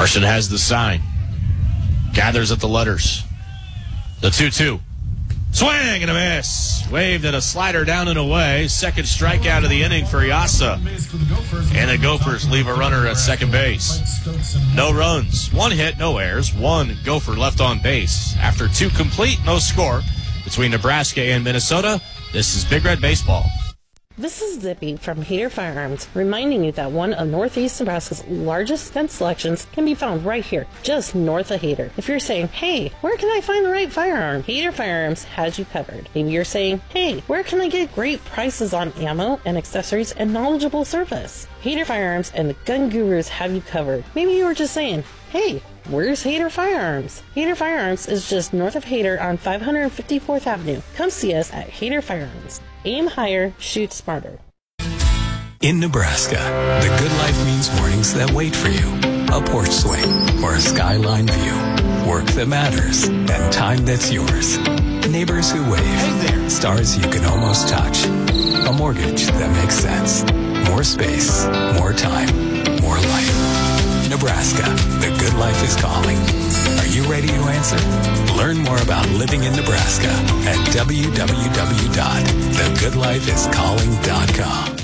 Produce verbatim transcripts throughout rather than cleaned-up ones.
Carson has the sign. Gathers at the letters. The two two. Swing and a miss. Waved at a slider down and away. Second strikeout of the inning for Yasa. And the Gophers leave a runner at second base. No runs. One hit, no errors. One Gopher left on base. After two complete, no score. Between Nebraska and Minnesota, this is Big Red Baseball. This is Zippy from Hader Firearms, reminding you that one of Northeast Nebraska's largest gun selections can be found right here, just north of Hader. If you're saying, hey, where can I find the right firearm? Hader Firearms has you covered. Maybe you're saying, hey, where can I get great prices on ammo and accessories and knowledgeable service? Hader Firearms and the Gun Gurus have you covered. Maybe you were just saying, hey, where's Hader Firearms? Hader Firearms is just north of Hader on five hundred fifty-fourth Avenue. Come see us at Hader Firearms. Aim higher, shoot smarter. In Nebraska, the good life means mornings that wait for you. A porch swing or a skyline view. Work that matters and time that's yours. Neighbors who wave. Hey there. Stars you can almost touch. A mortgage that makes sense. More space, more time, more life. Nebraska, the good life is calling. Are you ready to answer? Learn more about living in Nebraska at w w w dot the good life is calling dot com.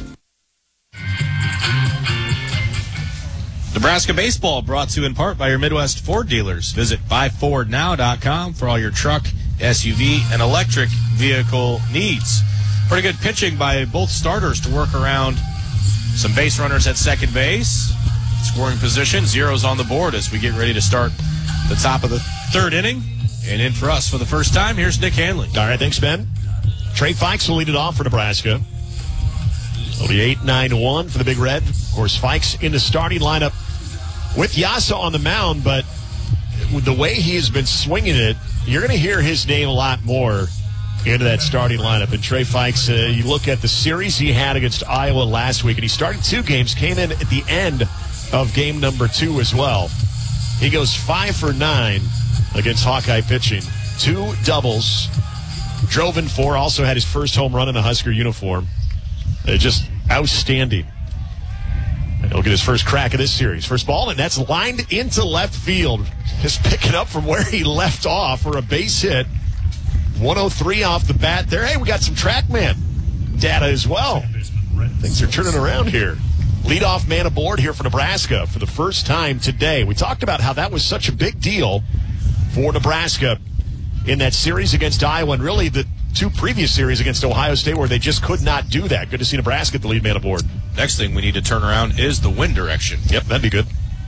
Nebraska Baseball brought to you in part by your Midwest Ford dealers. Visit buy ford now dot com for all your truck, S U V, and electric vehicle needs. Pretty good pitching by both starters to work around some base runners at second base. Scoring position, zeros on the board as we get ready to start the top of the third inning. And in for us for the first time, here's Nick Hanley. All right, thanks, Ben. Trey Fikes will lead it off for Nebraska. It'll be eight nine one for the Big Red. Of course, Fikes in the starting lineup with Yasa on the mound, but with the way he has been swinging it, you're going to hear his name a lot more into that starting lineup. And Trey Fikes, uh, you look at the series he had against Iowa last week, and he started two games, came in at the end of game number two as well. He goes five for nine against Hawkeye pitching. Two doubles, drove in four, also had his first home run in a Husker uniform. Uh, just outstanding. And he'll get his first crack of this series. First ball, and that's lined into left field. Just picking up from where he left off for a base hit. one oh three off the bat there. Hey, we got some TrackMan data as well. Things are turning around here. Leadoff man aboard here for Nebraska for the first time today. We talked about how that was such a big deal for Nebraska in that series against Iowa, and really the two previous series against Ohio State where they just could not do that. Good to see Nebraska at the lead man aboard. Next thing we need to turn around is the wind direction. Yep, that'd be good.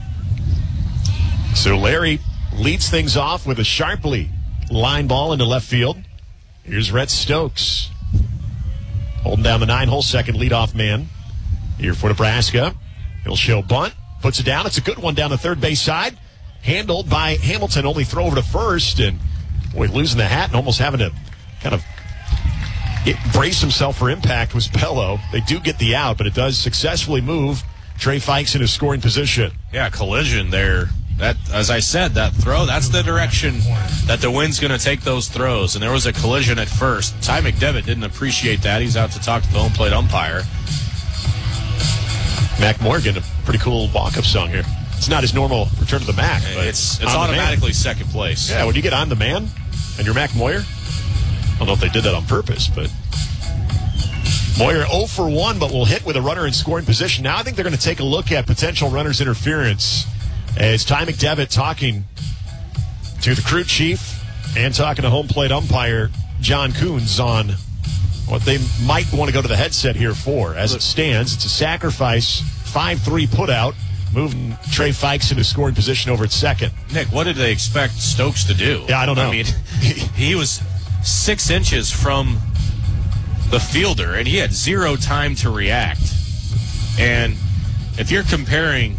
So Larry leads things off with a sharply line ball into left field. Here's Rhett Stokes holding down the nine-hole second leadoff man here for Nebraska. He'll show bunt, puts it down. It's a good one down the third base side. Handled by Hamilton, only throw over to first. And, boy, losing the hat and almost having to kind of get, brace himself for impact was Bello. They do get the out, but it does successfully move Trey Fikes into scoring position. Yeah, collision there. That, as I said, that throw, that's the direction that the wind's going to take those throws. And there was a collision at first. Ty McDevitt didn't appreciate that. He's out to talk to the home plate umpire. Mac Morgan, a pretty cool walk-up song here. It's not his normal return to the Mac. But it's it's automatically second place. Yeah, when you get on the man and you're Mac Moyer, I don't know if they did that on purpose, but Moyer oh for one, but will hit with a runner in scoring position. Now I think they're going to take a look at potential runner's interference as Ty McDevitt talking to the crew chief and talking to home plate umpire John Coons on what they might want to go to the headset here for. As it stands, it's a sacrifice five three putout, moving Trey Fikes into scoring position over at second. Nick, what did they expect Stokes to do? Yeah, I don't know. I mean, he was six inches from the fielder, and he had zero time to react. And if you're comparing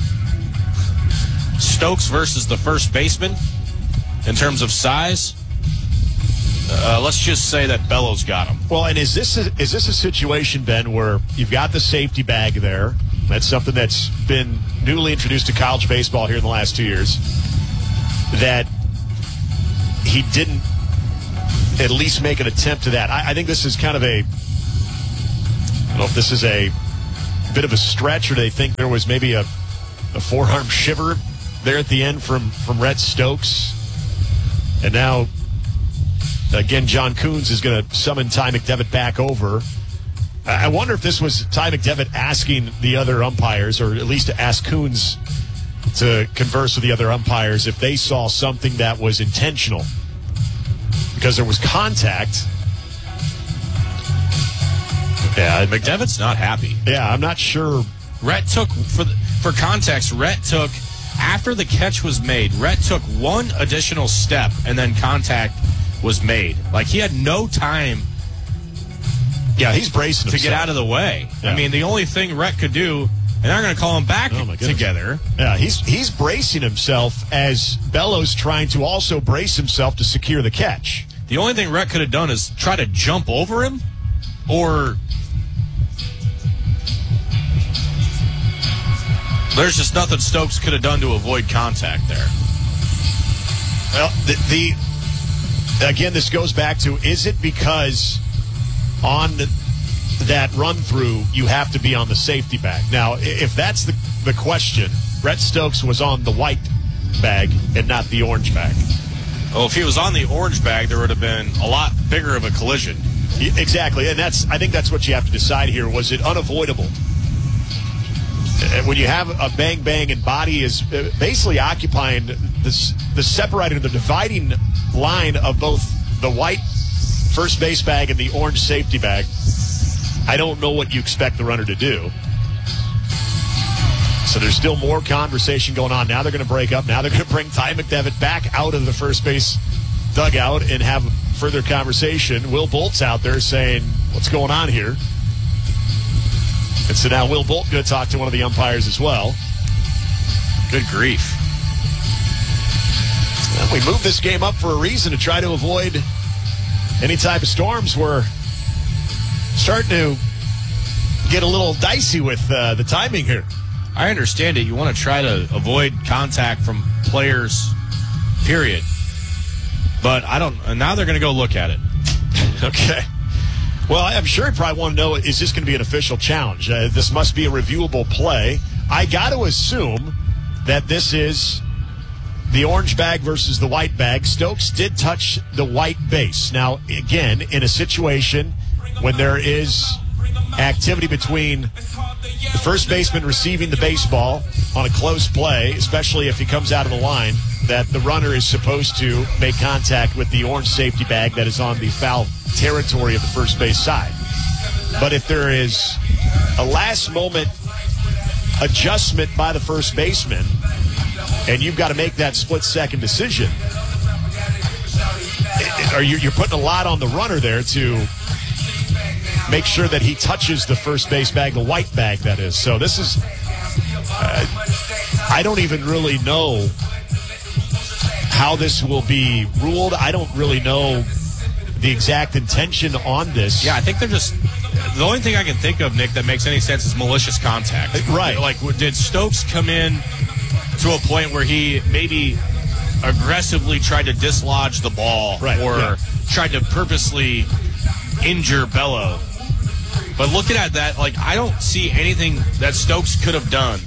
Stokes versus the first baseman in terms of size, Uh, let's just say that Bellows got him. Well, and is this a, is this a situation, Ben, where you've got the safety bag there? That's something that's been newly introduced to college baseball here in the last two years. That he didn't at least make an attempt to that. I, I think this is kind of a, I don't know if this is a bit of a stretch, or they think there was maybe a, a forearm shiver there at the end from, from Rhett Stokes. And now, again, John Coons is going to summon Ty McDevitt back over. I wonder if this was Ty McDevitt asking the other umpires, or at least to ask Coons to converse with the other umpires if they saw something that was intentional. Because there was contact. Yeah, McDevitt's not happy. Yeah, I'm not sure. Rhett took, for the, for context, Rhett took, after the catch was made, Rhett took one additional step and then contact was made. Like, he had no time Yeah, he's bracing to himself. get out of the way. Yeah. I mean, the only thing Rhett could do, and they're going to call him back oh together. Yeah, he's he's bracing himself as Bellows trying to also brace himself to secure the catch. The only thing Rhett could have done is try to jump over him, or there's just nothing Stokes could have done to avoid contact there. Well, the, the again, this goes back to, is it because on that run-through you have to be on the safety bag? Now, if that's the, the question, Rhett Stokes was on the white bag and not the orange bag. Well, if he was on the orange bag, there would have been a lot bigger of a collision. Exactly, and that's I think that's what you have to decide here. Was it unavoidable? When you have a bang bang and body is basically occupying this, the separating, the dividing line of both the white first base bag and the orange safety bag, I don't know what you expect the runner to do. So there's still more conversation going on. Now they're going to break up. Now they're going to bring Ty McDevitt back out of the first base dugout and have further conversation. Will Bolt's out there saying, what's going on here? And so now Will Bolt going to talk to one of the umpires as well. Good grief. Well, we moved this game up for a reason, to try to avoid any type of storms. We're starting to get a little dicey with uh, the timing here. I understand it. You want to try to avoid contact from players, period. But I don't. Now they're going to go look at it. Okay. Well, I'm sure you probably want to know, is this going to be an official challenge? Uh, this must be a reviewable play. I got to assume that this is the orange bag versus the white bag. Stokes did touch the white base. Now, again, in a situation when there is activity between the first baseman receiving the baseball on a close play, especially if he comes out of the line, that the runner is supposed to make contact with the orange safety bag that is on the foul territory of the first base side. But if there is a last moment adjustment by the first baseman and you've got to make that split second decision, are you, you're putting a lot on the runner there to make sure that he touches the first base bag, the white bag that is. So this is, uh, I don't even really know how this will be ruled. I don't really know the exact intention on this. Yeah, I think they're just, the only thing I can think of, Nick, that makes any sense is malicious contact. Right. Like, did Stokes come in to a point where he maybe aggressively tried to dislodge the ball, right, or yeah. tried to purposely injure Bello? But looking at that, like, I don't see anything that Stokes could have done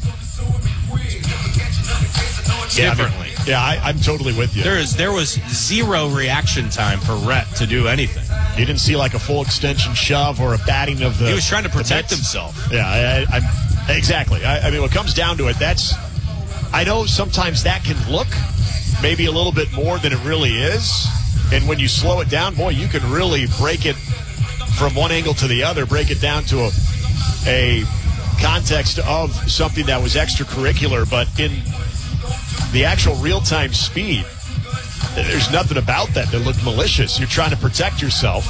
yeah, differently. I mean, yeah, I, I'm totally with you. There is there was zero reaction time for Rhett to do anything. You didn't see like a full extension shove or a batting of the. He was trying to protect the himself. Yeah, I, I, I, exactly. I, I mean, when it comes down to it, that's. I know sometimes that can look maybe a little bit more than it really is, and when you slow it down, boy, you can really break it from one angle to the other, break it down to a, a context of something that was extracurricular, but in the actual real-time speed, there's nothing about that that looked malicious. You're trying to protect yourself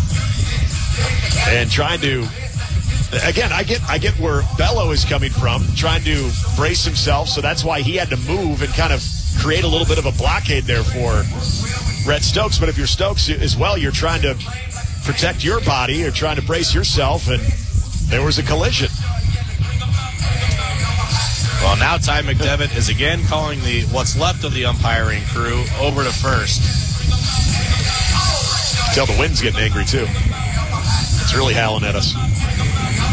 and trying to, again, I get I get where Bello is coming from, trying to brace himself, so that's why he had to move and kind of create a little bit of a blockade there for Rhett Stokes. But if you're Stokes as well, you're trying to protect your body, you're trying to brace yourself, and there was a collision. Well, now Ty McDevitt is again calling the what's left of the umpiring crew over to first. Tell the wind's getting angry, too. It's really howling at us.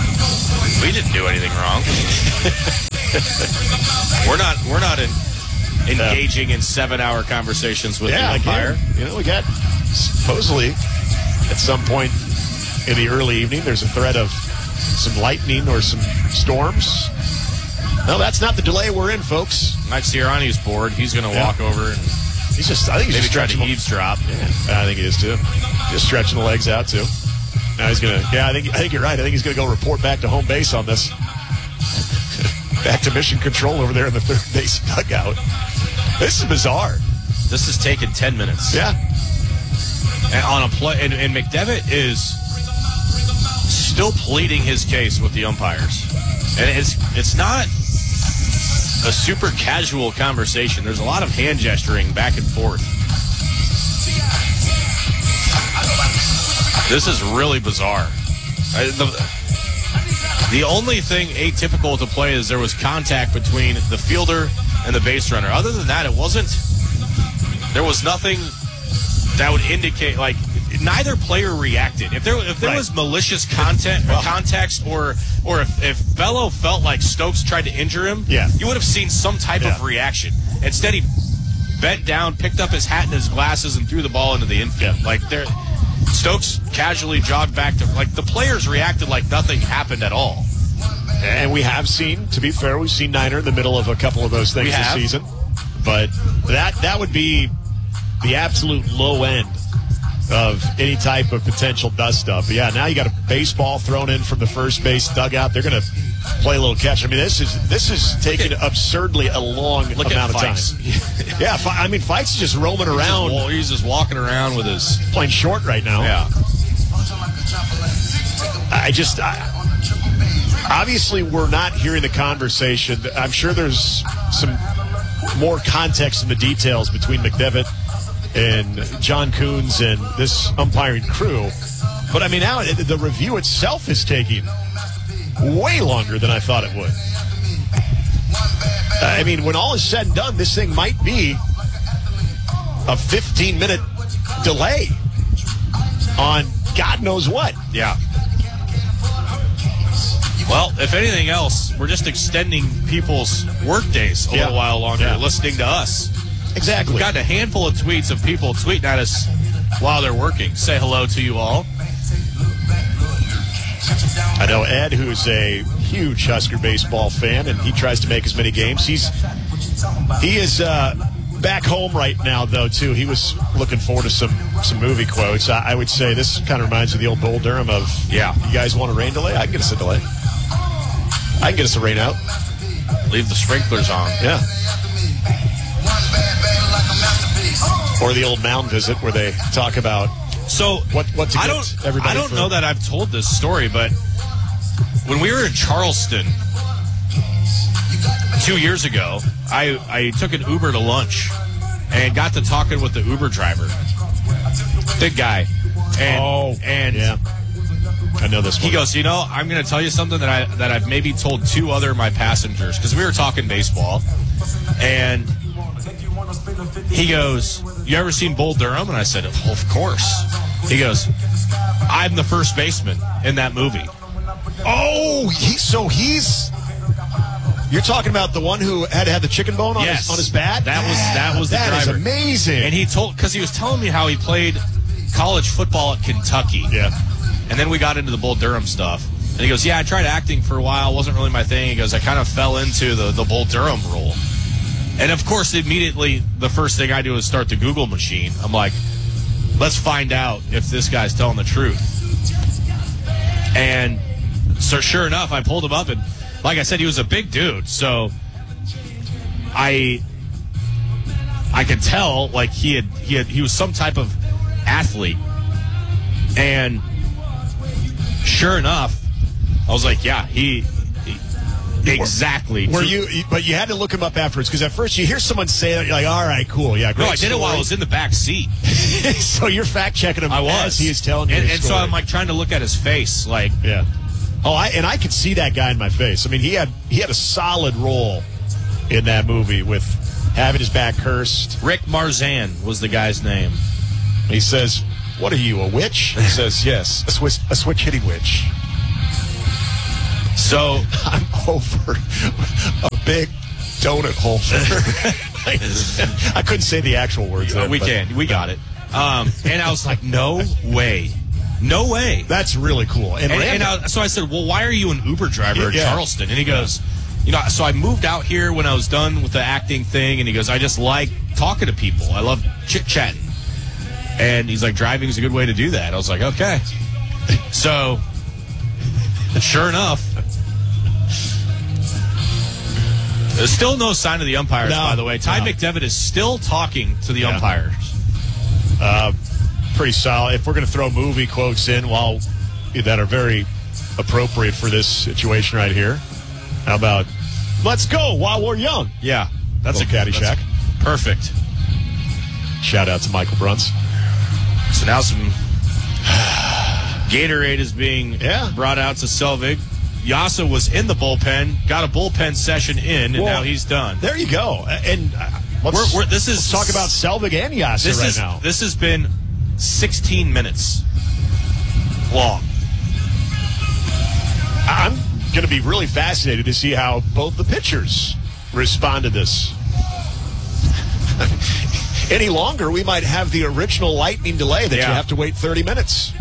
We didn't do anything wrong. we're not we're not in engaging in seven-hour conversations with yeah, the umpire. Again, you know, we got supposedly at some point in the early evening, there's a threat of some lightning or some storms. No, that's not the delay we're in, folks. Mike Sirianni's bored. He's going to Yeah. walk over and He's just, I think he's maybe just try to stretching. eavesdrop. Yeah, I think he is too. Just stretching the legs out too. Now he's gonna. Yeah, I think. I think you're right. I think he's gonna go report back to home base on this. Back to mission control over there in the third base dugout. This is bizarre. This has taken ten minutes. Yeah. And on a play, and, and McDevitt is still pleading his case with the umpires, and it's it's not a super casual conversation. There's a lot of hand gesturing back and forth. This is really bizarre. I, the, the only thing atypical to play is there was contact between the fielder and the base runner. Other than that, it wasn't. There was nothing that would indicate, like, neither player reacted. If there if there Right. was malicious content or Well- context, or or if, if Bello felt like Stokes tried to injure him, Yeah. you would have seen some type of Yeah. reaction. Instead, he bent down, picked up his hat and his glasses, and threw the ball into the infield. Yeah. Like there, Stokes casually jogged back to, like, the players reacted like nothing happened at all. And we have seen, to be fair, we've seen Niner in the middle of a couple of those things We this have. season. But that that would be the absolute low end of any type of potential dust up. But yeah, now you got a baseball thrown in from the first base dugout. They're going to play a little catch. I mean, this is this is taking absurdly a long Look amount at of time. Fikes. Yeah, Fi- I mean, Fikes is just roaming around, He's just, he's just walking around with his playing short right now. yeah. I just, I, obviously, we're not hearing the conversation. I'm sure there's some more context in the details between McDevitt and John Coons and this umpiring crew. But I mean, now the review itself is taking way longer than I thought it would. I mean, when all is said and done, this thing might be a fifteen minute delay on God knows what. Yeah. Well, if anything else, we're just extending people's work days a Yeah. little while longer, Yeah. listening to us. Exactly. We've gotten a handful of tweets of people tweeting at us while they're working. Say hello to you all. I know Ed, who's a huge Husker baseball fan, and he tries to make as many games. He's he is uh, back home right now, though, too. He was looking forward to some some movie quotes. I, I would say this kind of reminds me of the old Bull Durham of, Yeah. you guys want a rain delay? I can get us a delay. I can get us a rain out. Leave the sprinklers on. Yeah. Or the old mound visit where they talk about So what what to I get don't everybody I don't for- know that I've told this story, but when we were in Charleston two years ago, I, I took an Uber to lunch and got to talking with the Uber driver. Big guy. And, Oh, and yeah. I know this he one. goes, you know, I'm going to tell you something that I that I've maybe told two other of my passengers, because we were talking baseball, and he goes, you ever seen Bull Durham? And I said, well, of course. He goes, I'm the first baseman in that movie. Oh, he, so he's. You're talking about the one who had had the chicken bone on, Yes. his, on his bat? That was that was the That is driver. amazing. And he told, because he was telling me how he played college football at Kentucky. yeah. And then we got into the Bull Durham stuff. And he goes, yeah, I tried acting for a while. Wasn't really my thing. He goes, I kind of fell into the, the Bull Durham role. And, of course, immediately the first thing I do is start the Google machine. I'm like, let's find out if this guy's telling the truth. And so sure enough, I pulled him up. And like I said, he was a big dude. So I I could tell, like, he had he had he was some type of athlete. And sure enough, I was like, yeah, he, he exactly. Were you? But you had to look him up afterwards, because at first you hear someone say that, you're like, all right, cool, yeah, great. No, I did it while I was in the back seat. So you're fact checking him. I was. as he is telling you. and, his and so story. I'm like trying to look at his face, like, yeah. Oh, I and I could see that guy in my face. I mean, he had he had a solid role in that movie with having his back cursed. Rick Marzan was the guy's name. He says, "What are you, a witch?" He says, "Yes, a switch, a switch hitting witch." So I'm over a big donut holder. I couldn't say the actual words. Yeah, there, we but, can. We got it. Um, and I was like, no way. No way. That's really cool. And, And, and I, so I said, well, why are you an Uber driver in Yeah. Charleston? And he goes, you know, so I moved out here when I was done with the acting thing. And he goes, I just like talking to people. I love chit-chatting. And he's like, driving is a good way to do that. I was like, okay. So, sure enough, there's still no sign of the umpires, No, by the way. Ty no. McDevitt is still talking to the Yeah. umpires. Uh, pretty solid. If we're going to throw movie quotes in while that are very appropriate for this situation right here, how about "Let's go while we're young"? Yeah, that's a Little Caddyshack. that's perfect. Shout out to Michael Bruns. So now some Gatorade is being Yeah. brought out to Selvig. Yasa was in the bullpen, got a bullpen session in, and Well, now he's done. There you go. And uh, let's, We're- we're- this is- let's talk about Selvig and Yasa This right is now. this has been sixteen minutes long. I'm going to be really fascinated to see how both the pitchers respond to this. Any longer, we might have the original lightning delay that Yeah. you have to wait thirty minutes.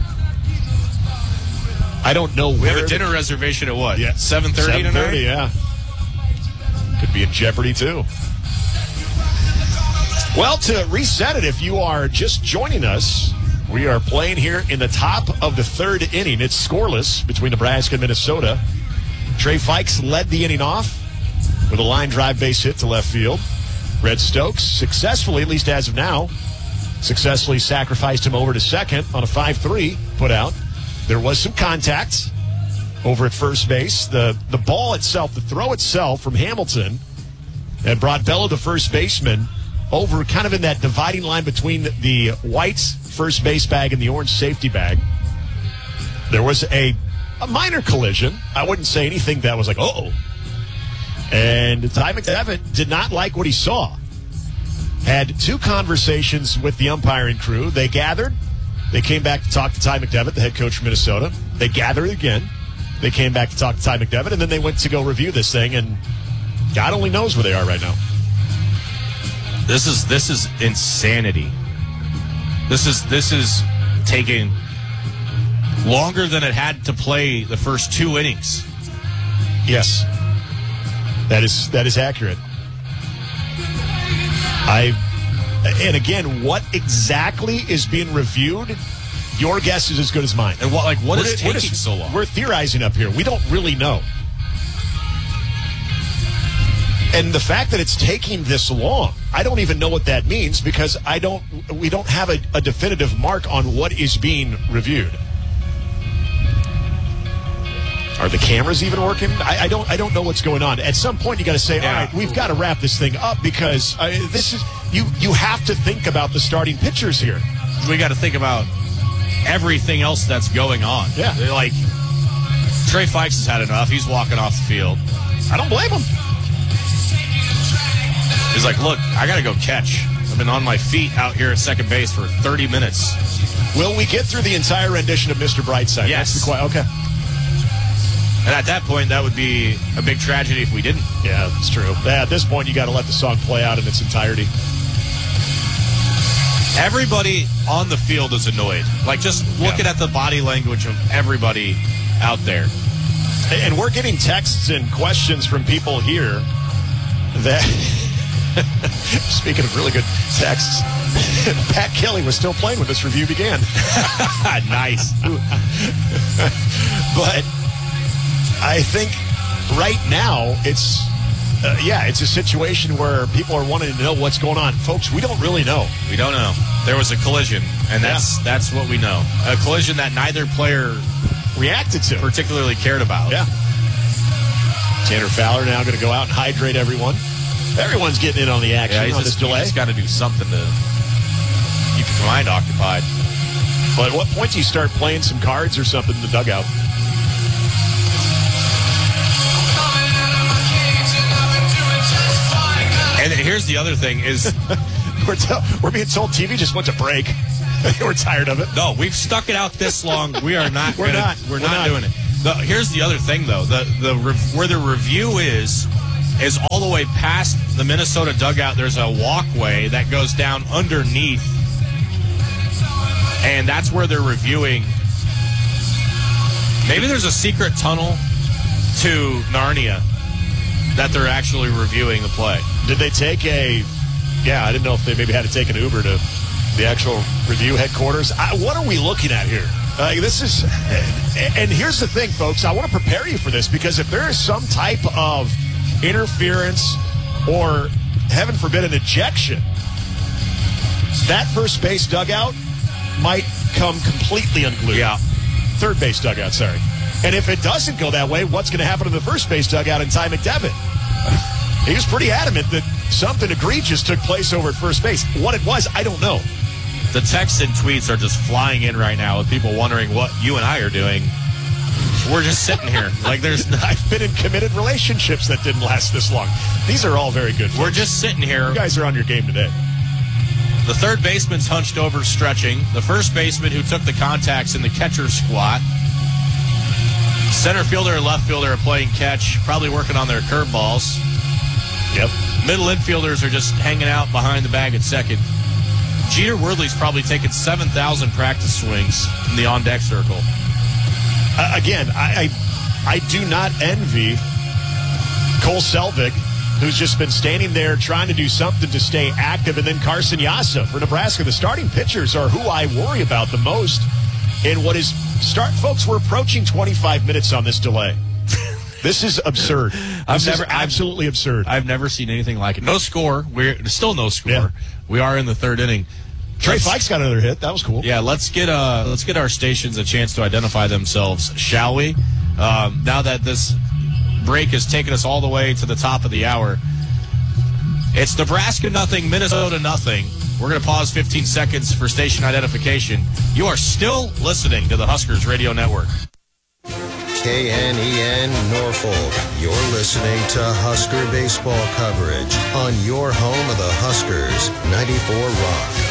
I don't know We where have a the- dinner reservation at what? Yeah. seven thirty seven thirty, tonight? yeah. Could be in jeopardy, too. Well, to reset it, if you are just joining us, we are playing here in the top of the third inning. It's scoreless between Nebraska and Minnesota. Trey Fikes led the inning off with a line drive base hit to left field. Red Stokes successfully, at least as of now, successfully sacrificed him over to second on a five three put out. There was some contact over at first base. The the ball itself, the throw itself from Hamilton, had brought Bello, the first baseman, over kind of in that dividing line between the white first base bag and the orange safety bag. There was a, a minor collision. I wouldn't say anything that was like, uh-oh. And Ty McDevitt did not like what he saw. Had two conversations with the umpiring crew. They gathered. They came back to talk to Ty McDevitt, the head coach from Minnesota. They gathered again. They came back to talk to Ty McDevitt, and then they went to go review this thing, and God only knows where they are right now. This is this is insanity. This is this is taking longer than it had to play the first two innings. Yes. That is that is accurate. I and again, what exactly is being reviewed? Your guess is as good as mine. And what like what We're- is we're taking just- so long? We're theorizing up here. We don't really know. And the fact that it's taking this long, I don't even know what that means because I don't. We don't have a, a definitive mark on what is being reviewed. Are the cameras even working? I, I don't. I don't know what's going on. At some point, you got to say, Yeah. "All right, we've got to wrap this thing up," because uh, this is you. You have to think about the starting pitchers here. We got to think about everything else that's going on. Yeah. They're like Trey Fikes has had enough. He's walking off the field. I don't blame them. He's like, look, I got to go catch. I've been on my feet out here at second base for thirty minutes. Will we get through the entire rendition of Mister Brightside? Yes. That's the que- okay. And at that point, that would be a big tragedy if we didn't. Yeah, that's true. Yeah, at this point, you got to let the song play out in its entirety. Everybody on the field is annoyed. Like, just looking Yeah. at the body language of everybody out there. And we're getting texts and questions from people here that, speaking of really good texts, Pat Kelly was still playing when this review began. Nice. But I think right now it's, uh, yeah, it's a situation where people are wanting to know what's going on. Folks, we don't really know. We don't know. There was a collision, and that's that's what we know. A collision that neither player Reacted to. particularly cared about. Yeah. Tanner Fowler now going to go out and hydrate everyone. Everyone's getting in on the action Yeah, he's on just, this delay. he's got to do something to keep his mind occupied. But at what point do you start playing some cards or something in the dugout? And here's the other thing is, We're, tell we're being told T V just went to break. We're tired of it. no, we've stuck it out this long. We are not. We're gonna, not. We're, We're not, not. doing it. The, here's the other thing, though. The the re- where the review is is all the way past the Minnesota dugout. There's a walkway that goes down underneath, and that's where they're reviewing. Maybe there's a secret tunnel to Narnia that they're actually reviewing the play. Did they take a... Yeah, I didn't know if they maybe had to take an Uber to the actual review headquarters. I, what are we looking at here? Uh, this is... And here's the thing, folks. I want to prepare you for this, because if there is some type of interference or, heaven forbid, an ejection, that first base dugout might come completely unglued. Yeah. Third base dugout, sorry. And if it doesn't go that way, what's going to happen to the first base dugout in Ty McDevitt? He was pretty adamant that something egregious took place over at first base. What it was, I don't know. The texts and tweets are just flying in right now with people wondering what you and I are doing. We're just sitting here. Like there's, I've been in committed relationships that didn't last this long. These are all very good. We're folks. just sitting here. You guys are on your game today. The third baseman's hunched over, stretching. The first baseman who took the contacts in the catcher's squat. Center fielder and left fielder are playing catch, probably working on their curveballs. Yep. Middle infielders are just hanging out behind the bag at second. Jeter Worley's probably taken seven thousand practice swings in the on-deck circle. Uh, again, I, I I do not envy Cole Selvig, who's just been standing there trying to do something to stay active, and then Carson Yassa for Nebraska. The starting pitchers are who I worry about the most in what is start. Folks, we're approaching twenty-five minutes on this delay. This is absurd. I've This never is absolutely absurd. I've never seen anything like it. No score. We're still no score. Yeah. We are in the third inning. Trey Let's- Fikes got another hit. That was cool. Yeah, let's get uh let's get our stations a chance to identify themselves, shall we? Um, now that this break has taken us all the way to the top of the hour, it's Nebraska nothing, Minnesota nothing. We're going to pause fifteen seconds for station identification. You are still listening to the Huskers Radio Network. K N E N Norfolk. You're listening to Husker baseball coverage on your home of the Huskers, ninety-four Rock.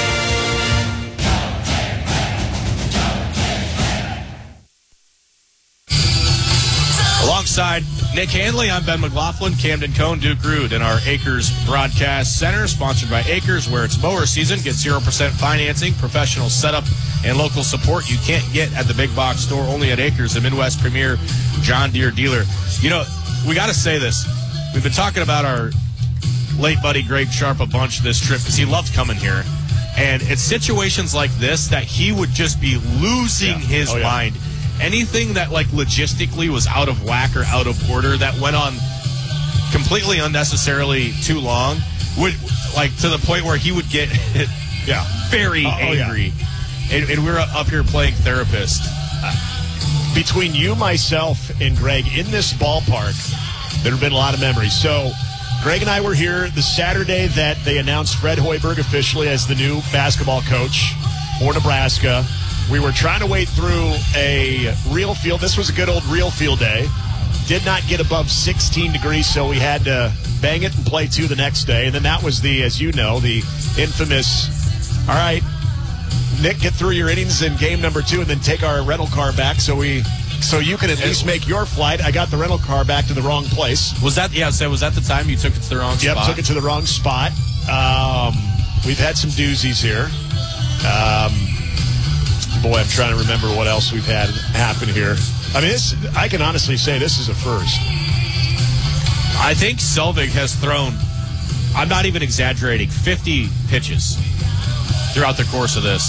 Alongside Nick Hanley, I'm Ben McLaughlin, Camden Cohn, Duke Rude, in our Acres Broadcast Center, sponsored by Acres, where it's mower season. Get zero percent financing, professional setup, and local support you can't get at the big box store, only at Acres, the Midwest premier John Deere dealer. You know, we got to say this. We've been talking about our late buddy Greg Sharp a bunch this trip because he loved coming here. And it's situations like this that he would just be losing Yeah. his Oh, yeah. mind. Anything that, like, logistically was out of whack or out of order that went on completely unnecessarily too long would, like, to the point where he would get Yeah. very Oh, oh, yeah. angry. And, and we're up here playing therapist. Between you, myself, and Greg in this ballpark, there have been a lot of memories. So Greg and I were here the Saturday that they announced Fred Hoiberg officially as the new basketball coach for Nebraska. We were trying to wade through a real field. This was a good old real field day. Did not get above sixteen degrees, so we had to bang it and play two the next day. And then that was the, as you know, the infamous, all right, Nick, get through your innings in game number two and then take our rental car back so we so you can at least make your flight. I got the rental car back to the wrong place. Was that, yeah, so was that the time you took it to the wrong Yep, spot? took it to the wrong spot. Um, we've had some doozies here. Um, boy, I'm trying to remember what else we've had happen here. I mean, this, I can honestly say this is a first. I think Selvig has thrown, I'm not even exaggerating, fifty pitches throughout the course of this.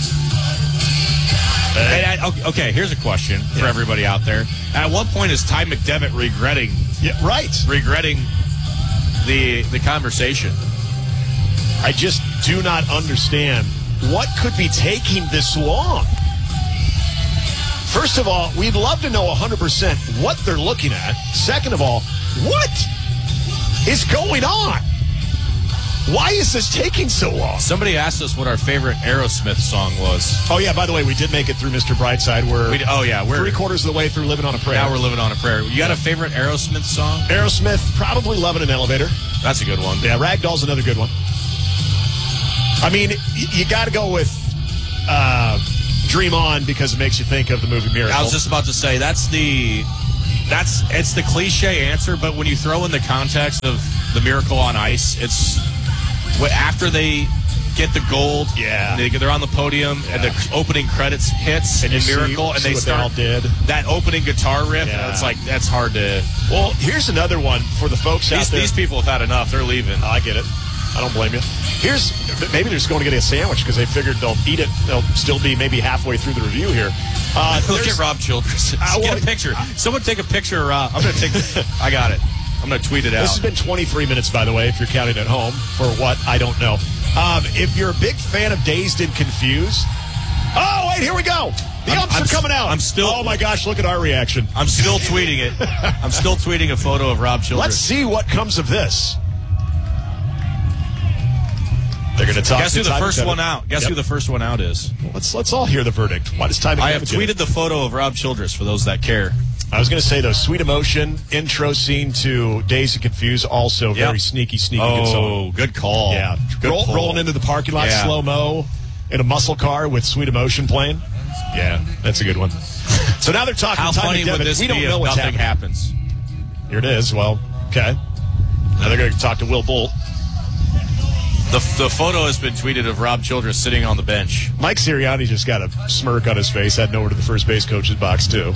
And I, okay, here's a question for Yeah. everybody out there. At what point is Ty McDevitt regretting Yeah, right. regretting the the conversation? I just do not understand what could be taking this long. First of all, we'd love to know one hundred percent what they're looking at. Second of all, what is going on? Why is this taking so long? Somebody asked us what our favorite Aerosmith song was. Oh, yeah, by the way, we did make it through Mister Brightside. We're We, oh, yeah, we're three quarters of the way through Living on a Prayer. now we're living on a prayer. You got a favorite Aerosmith song? Aerosmith, probably Loving an Elevator. That's a good one. Yeah, Ragdoll's another good one. I mean, y- you got to go with uh, Dream On because it makes you think of the movie Miracle. I was just about to say that's the that's it's the cliche answer, but when you throw in the context of the Miracle on Ice, it's what after they get the gold, yeah, they, they're on the podium, yeah. and the opening credits hits and in see, Miracle, and they start they all did. that opening guitar riff. Yeah. And it's like that's hard to. Well, here's another one for the folks these, out there. These people have had enough; they're leaving. Oh, I get it. I don't blame you. Here's maybe they're just going to get a sandwich because they figured they'll eat it. They'll still be maybe halfway through the review here. Uh, Look at Rob Childress. Uh, well, get a picture. Someone take a picture of Rob. I'm going to take. I got it. I'm going to tweet it out. This has been twenty-three minutes, by the way, if you're counting at home. For what? I don't know. Um, if you're a big fan of Dazed and Confused. Oh, wait, here we go. The I'm, ups I'm, are coming out. I'm still. Oh, my gosh, look at our reaction. I'm still tweeting it. I'm still tweeting a photo of Rob Childress. Let's see what comes of this. They're going to talk. Guess to who the Ty first McKenna. one out? Guess Yep. who the first one out is? Well, let's let's all hear the verdict. Why does Ty I have McKenna tweeted the photo of Rob Childress for those that care. I was going to say, though, Sweet Emotion intro scene to Dazed and Confused, also Yep. very sneaky, sneaky. Oh, good song. good call. Yeah, good Roll, pull. rolling into the parking lot, Yeah. slow mo, in a muscle car with Sweet Emotion playing. Yeah, that's a good one. So now they're talking. How Ty funny McDevitt. would this we be don't if know what's nothing happening. happens? Here it is. Well, okay. Now they're going to talk to Will Bolt. The, the photo has been tweeted of Rob Childress sitting on the bench. Mike Sirianni just got a smirk on his face. Heading over to the first base coach's box, too.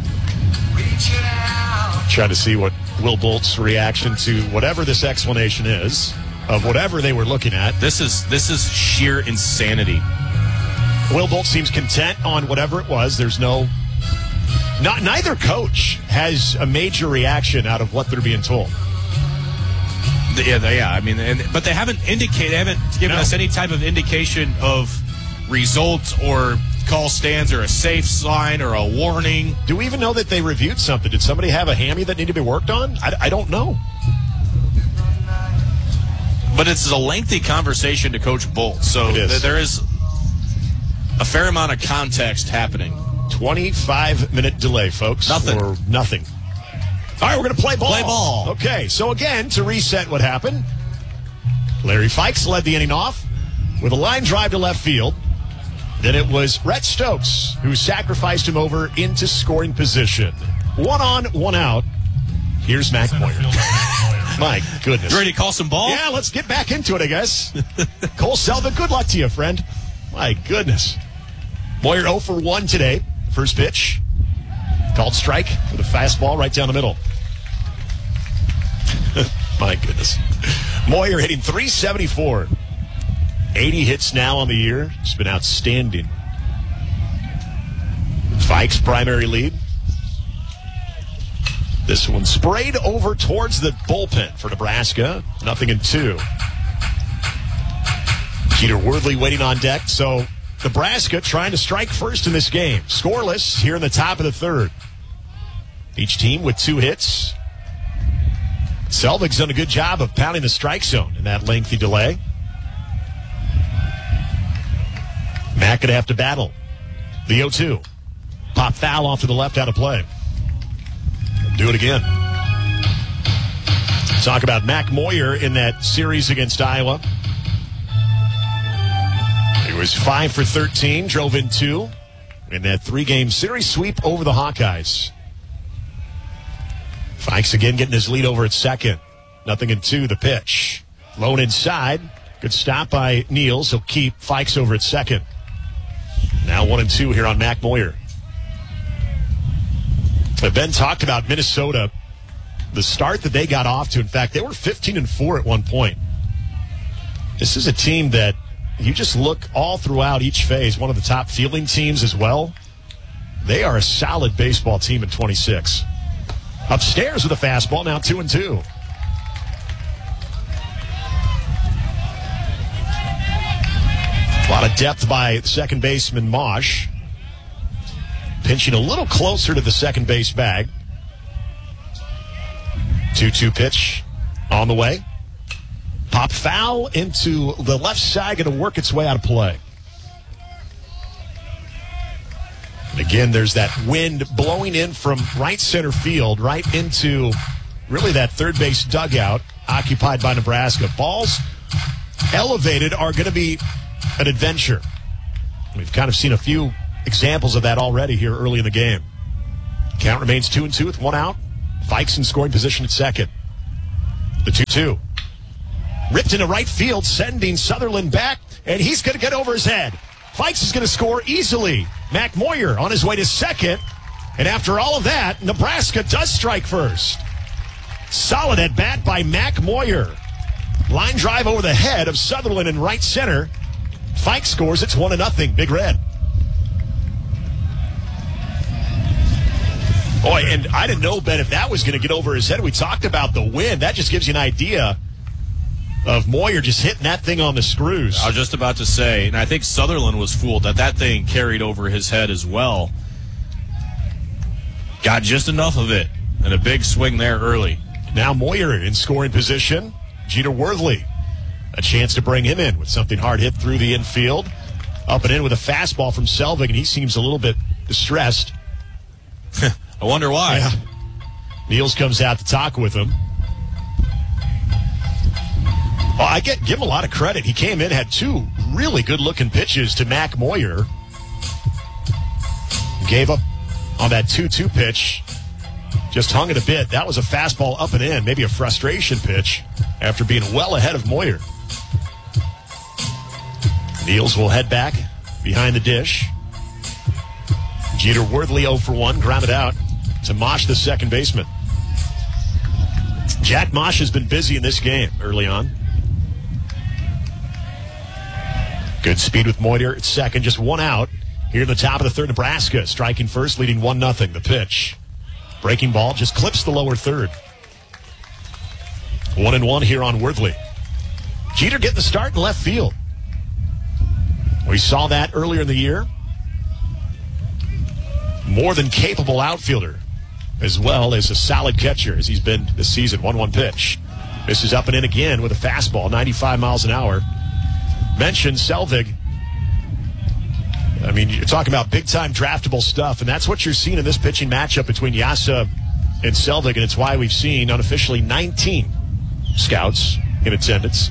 Trying to see what Will Bolt's reaction to whatever this explanation is of whatever they were looking at. This is this is sheer insanity. Will Bolt seems content on whatever it was. There's no... Not, neither coach has a major reaction out of what they're being told. Yeah, they, yeah. I mean, and, but they haven't indicated, they haven't given No. us any type of indication of results or call stands or a safe sign or a warning. Do we even know that they reviewed something? Did somebody have a hammy that needed to be worked on? I, I don't know. But it's a lengthy conversation to Coach Bolt, so It is. th- there is a fair amount of context happening. twenty-five minute delay, folks. Nothing. Or nothing. All right, we're going to play ball. Play ball. Okay, so again, to reset what happened, Larry Fikes led the inning off with a line drive to left field. Then it was Rhett Stokes who sacrificed him over into scoring position. One on, one out. Here's Mac Moyer. My goodness. You ready to call some ball? Yeah, let's get back into it, I guess. Cole Selva, good luck to you, friend. My goodness. Moyer oh for one today. First pitch. Called strike with a fastball right down the middle. My goodness. Moyer hitting three seventy-four. eighty hits now on the year. It's been outstanding. Fikes' primary lead. This one sprayed over towards the bullpen for Nebraska. Nothing in two. Peter Worthley waiting on deck. So Nebraska trying to strike first in this game. Scoreless here in the top of the third. Each team with two hits. Selvig's done a good job of pounding the strike zone in that lengthy delay. Matt going to have to battle the oh two. Pop foul off to the left out of play. Do it again. Talk about Mac Moyer in that series against Iowa. He was five for thirteen, drove in two in that three-game series sweep over the Hawkeyes. Fikes again getting his lead over at second. Nothing in two, the pitch. Lone inside. Good stop by Niels. He'll keep Fikes over at second. Now one and two here on Mac Moyer. Ben talked about Minnesota, the start that they got off to. In fact, they were fifteen and four at one point. This is a team that you just look all throughout each phase, one of the top fielding teams as well. They are a solid baseball team in twenty-six. Upstairs with a fastball, now two and two. A lot of depth by second baseman Mosh. Pinching a little closer to the second base bag. two two pitch on the way. Pop foul into the left side, going to work its way out of play. And again, there's that wind blowing in from right center field, right into really that third base dugout occupied by Nebraska. Balls elevated are going to be an adventure. We've kind of seen a few examples of that already here early in the game. Count remains two and two with one out. Fikes in scoring position at second. The two two. Ripped into right field, sending Sutherland back, and he's going to get over his head. Fikes is going to score easily. Mac Moyer on his way to second. And after all of that, Nebraska does strike first. Solid at bat by Mac Moyer. Line drive over the head of Sutherland in right center. Fikes scores. It's one to nothing. Big Red. Boy, and I didn't know, Ben, if that was going to get over his head. We talked about the wind. That just gives you an idea of Moyer just hitting that thing on the screws. I was just about to say, and I think Sutherland was fooled that that thing carried over his head as well. Got just enough of it, and a big swing there early. Now Moyer in scoring position. Jeter Worthley, a chance to bring him in with something hard hit through the infield. Up and in with a fastball from Selvig, and he seems a little bit distressed. I wonder why. Yeah. Niels comes out to talk with him. Oh, I get give him a lot of credit. He came in, had two really good-looking pitches to Mac Moyer. Gave up on that two two pitch. Just hung it a bit. That was a fastball up and in, maybe a frustration pitch after being well ahead of Moyer. Niels will head back behind the dish. Jeter Worthley oh for one, grounded out to Mosh, the second baseman. Jack Mosh has been busy in this game early on. Good speed with Moyer at second, just one out. Here in the top of the third, Nebraska striking first, leading one nothing. The pitch. Breaking ball just clips the lower third. One and one here on Worthley. Jeter getting the start in left field. We saw that earlier in the year. More than capable outfielder, as well as a solid catcher as he's been this season. one one pitch. This is up and in again with a fastball, ninety-five miles an hour. Mentioned Selvig. I mean, you're talking about big-time draftable stuff, and that's what you're seeing in this pitching matchup between Yasa and Selvig, and it's why we've seen unofficially nineteen scouts in attendance.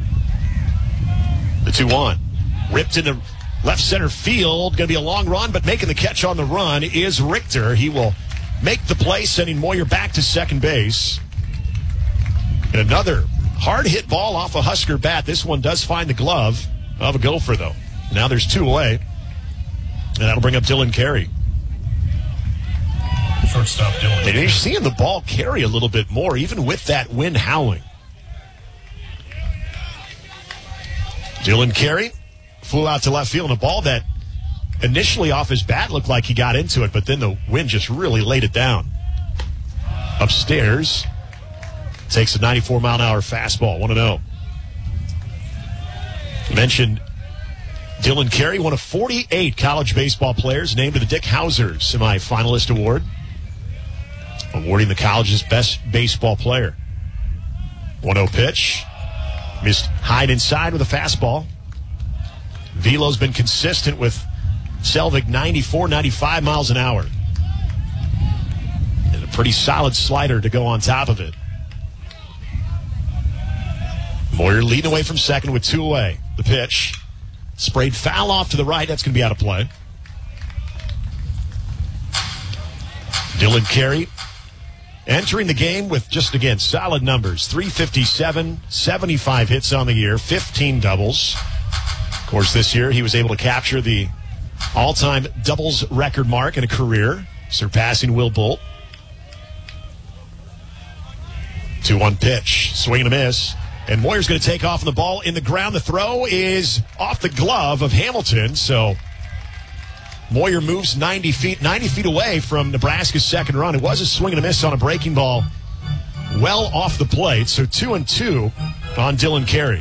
The two one. Ripped into left center field. Going to be a long run, but making the catch on the run is Richter. He will make the play, sending Moyer back to second base. And another hard-hit ball off a Husker bat. This one does find the glove of a Gopher, though. Now there's two away. And that'll bring up Dylan Carey. Shortstop Dylan. And you're seeing the ball carry a little bit more, even with that wind howling. Dylan Carey flew out to left field, and a ball that initially off his bat looked like he got into it, but then the wind just really laid it down. Upstairs, takes a ninety-four mile an hour fastball, one and oh. Mentioned Dylan Carey, one of forty-eight college baseball players named to the Dick Hauser semifinalist award, awarding the college's best baseball player. one oh pitch. Missed high inside with a fastball. Velo's been consistent with Selvig, ninety-four, ninety-five miles an hour. And a pretty solid slider to go on top of it. Moyer leading away from second with two away. The pitch. Sprayed foul off to the right. That's going to be out of play. Dylan Carey entering the game with just, again, solid numbers. three fifty-seven, seventy-five hits on the year, fifteen doubles. Of course, this year he was able to capture the all-time doubles record mark in a career, surpassing Will Bolt. two one pitch. Swing and a miss. And Moyer's going to take off on the ball in the ground. The throw is off the glove of Hamilton. So Moyer moves ninety feet, ninety feet away from Nebraska's second run. It was a swing and a miss on a breaking ball well off the plate. So two and two on Dylan Carey.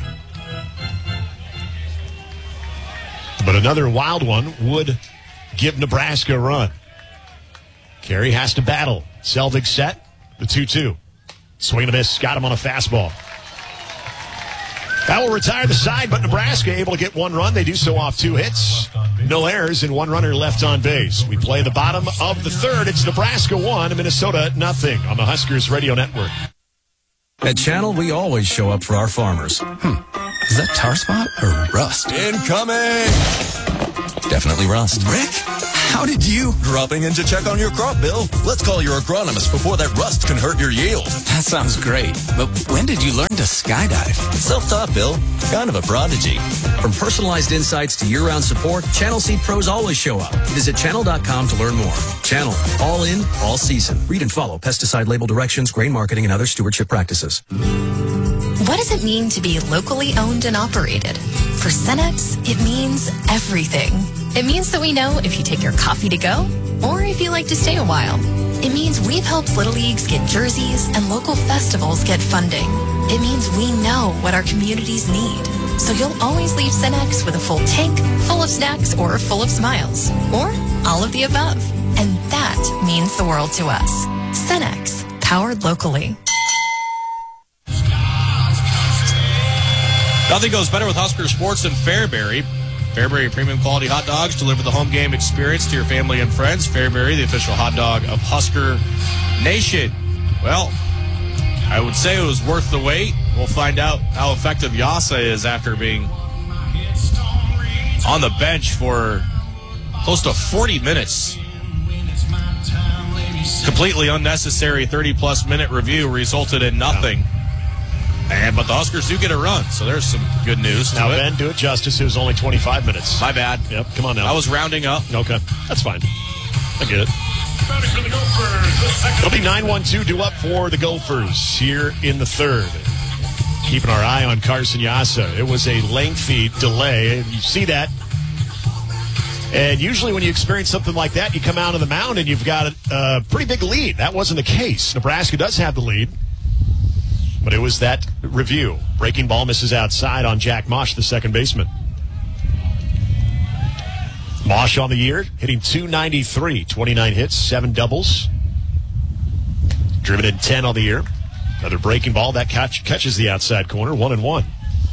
But another wild one would give Nebraska a run. Carey has to battle. Selvig set. The two two. Swing and a miss. Got him on a fastball. That will retire the side, but Nebraska able to get one run. They do so off two hits. No errors and one runner left on base. We play the bottom of the third. It's Nebraska one, Minnesota nothing on the Huskers Radio Network. At Channel, we always show up for our farmers. Hmm. Is that tar spot or rust? Incoming! Definitely rust. Rick? How did you? Dropping in to check on your crop, Bill. Let's call your agronomist before that rust can hurt your yield. That sounds great. But when did you learn to skydive? Self-taught, Bill. Kind of a prodigy. From personalized insights to year-round support, Channel Seed pros always show up. Visit channel dot com to learn more. Channel. All in, all season. Read and follow pesticide label directions, grain marketing, and other stewardship practices. What does it mean to be locally owned and operated? For Cenex, it means everything. It means that we know if you take your coffee to go or if you like to stay a while. It means we've helped Little Leagues get jerseys and local festivals get funding. It means we know what our communities need. So you'll always leave Cenex with a full tank, full of snacks, or full of smiles. Or all of the above. And that means the world to us. Cenex, powered locally. Nothing goes better with Husker Sports than Fairbury. Fairbury Premium Quality Hot Dogs deliver the home game experience to your family and friends. Fairbury, the official hot dog of Husker Nation. Well, I would say it was worth the wait. We'll find out how effective Yasa is after being on the bench for close to forty minutes. Completely unnecessary thirty-plus minute review resulted in nothing. And, but the Huskers do get a run, so there's some good news. Now, to Ben, it. do it justice. It was only twenty-five minutes. My bad. Yep, come on now. I was rounding up. Okay, that's fine. I get it. It'll be nine one two due up for the Gophers here in the third. Keeping our eye on Carson Yasa. It was a lengthy delay, and you see that. And usually when you experience something like that, you come out of the mound and you've got a, a pretty big lead. That wasn't the case. Nebraska does have the lead. But it was that review. Breaking ball misses outside on Jack Mosh, the second baseman. Mosh on the year, hitting two ninety-three, twenty-nine hits, seven doubles. Driven in ten on the year. Another breaking ball. That catch, catches the outside corner, one and one.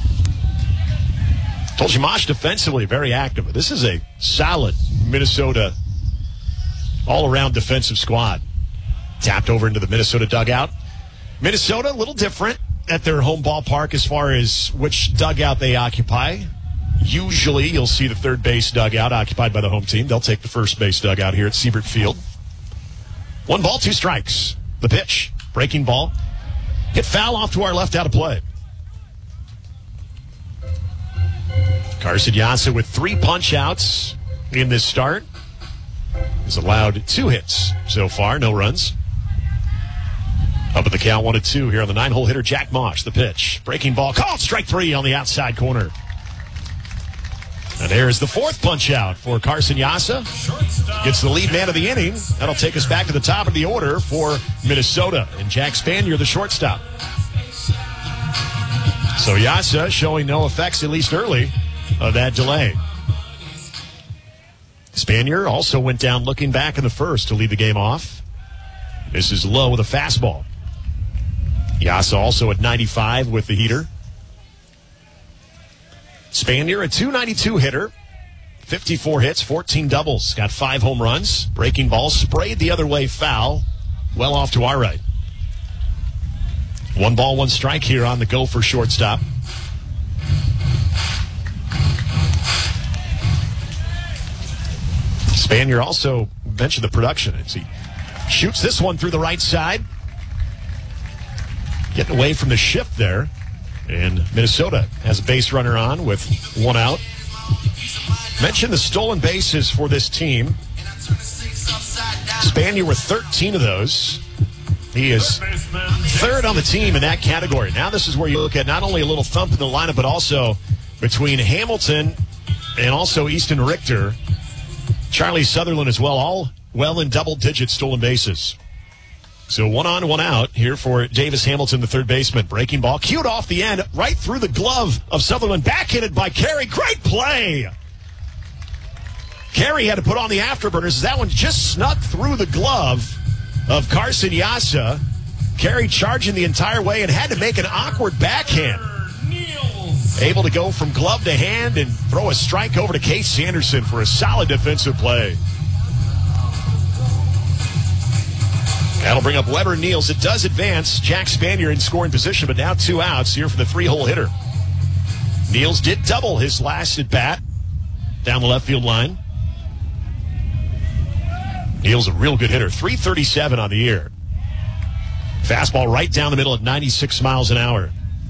Told you Mosh defensively very active. This is a solid Minnesota all-around defensive squad. Tapped over into the Minnesota dugout. Minnesota, a little different at their home ballpark as far as which dugout they occupy. Usually, you'll see the third base dugout occupied by the home team. They'll take the first base dugout here at Siebert Field. One ball, two strikes. The pitch, breaking ball. Hit foul off to our left, out of play. Carson Yasa with three punch-outs in this start. He's allowed two hits so far, no runs. Up at the count, one and two here on the nine-hole hitter, Jack Mosh. The pitch. Breaking ball. Called strike three on the outside corner. And there's the fourth punch-out for Carson Yasa. Gets the lead man of the inning. That'll take us back to the top of the order for Minnesota. And Jack Spanier, the shortstop. So Yasa showing no effects, at least early, of that delay. Spanier also went down looking back in the first to lead the game off. This is low with a fastball. Yasa also at ninety-five with the heater. Spanier, a two ninety-two hitter. fifty-four hits, fourteen doubles. Got five home runs. Breaking ball sprayed the other way, foul. Well off to our right. One ball, one strike here on the Gopher shortstop. Spanier also mentioned the production as he shoots this one through the right side. Getting away from the shift there. And Minnesota has a base runner on with one out. Mentioned the stolen bases for this team. Spanier with thirteen of those. He is third on the team in that category. Now this is where you look at not only a little thump in the lineup, but also between Hamilton and also Easton Richter. Charlie Sutherland as well, all well in double-digit stolen bases. So one on, one out here for Davis Hamilton, the third baseman. Breaking ball, cued off the end, right through the glove of Sutherland. Back-hitted by Carey. Great play! Carey had to put on the afterburners as that one just snuck through the glove of Carson Yasa. Carey charging the entire way and had to make an awkward backhand. Able to go from glove to hand and throw a strike over to Case Sanderson for a solid defensive play. That'll bring up Weber Niels. It does advance Jack Spanier in scoring position, but now two outs here for the three-hole hitter. Niels did double his last at bat down the left field line. Neal's a real good hitter. three thirty-seven on the year. Fastball right down the middle at ninety-six miles an hour.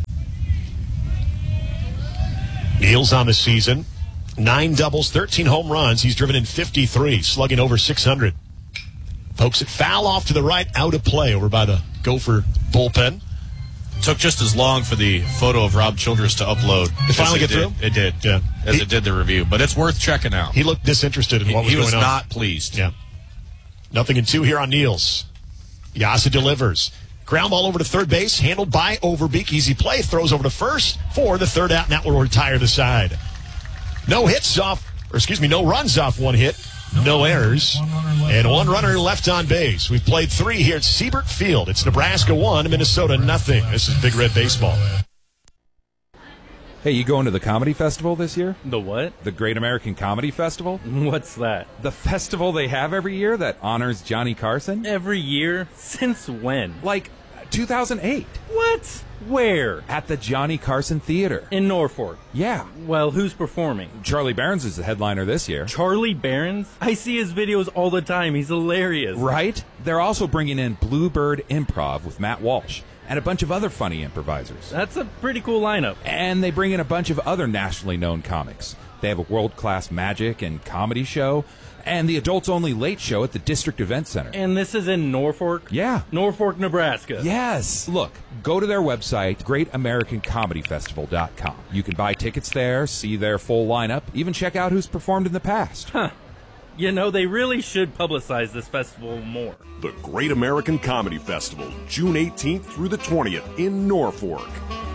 Neal's on the season. Nine doubles, thirteen home runs. He's driven in fifty-three, slugging over six hundred. Pokes it foul off to the right, out of play over by the Gopher bullpen. Took just as long for the photo of Rob Childress to upload. It finally get did. through? It did, yeah. As he, it did the review. But it's worth checking out. He looked disinterested in he, what was he going was on. He was not pleased. Yeah. Nothing in two here on Neal's. Yasa delivers. Ground ball over to third base, handled by Overbeek. Easy play, throws over to first for the third out, and that will retire the side. No hits off, or excuse me, no runs off one hit, no errors, and one runner left on base. We've played three here at Siebert Field. It's Nebraska one, Minnesota nothing. This is Big Red Baseball. Hey, you going to the comedy festival this year? The what? The Great American Comedy Festival? What's that? The festival they have every year that honors Johnny Carson? Every year? Since when? Like two thousand eight. What? Where? At the Johnny Carson Theater. In Norfolk? Yeah. Well, who's performing? Charlie Barons is the headliner this year. Charlie Barons? I see his videos all the time. He's hilarious. Right? They're also bringing in Bluebird Improv with Matt Walsh and a bunch of other funny improvisers. That's a pretty cool lineup. And they bring in a bunch of other nationally known comics. They have a world-class magic and comedy show, and the adults-only late show at the District Event Center. And this is in Norfolk? Yeah. Norfolk, Nebraska. Yes. Look, go to their website, great american comedy festival dot com. You can buy tickets there, see their full lineup, even check out who's performed in the past. Huh. You know, they really should publicize this festival more. The Great American Comedy Festival, June eighteenth through the twentieth in Norfolk.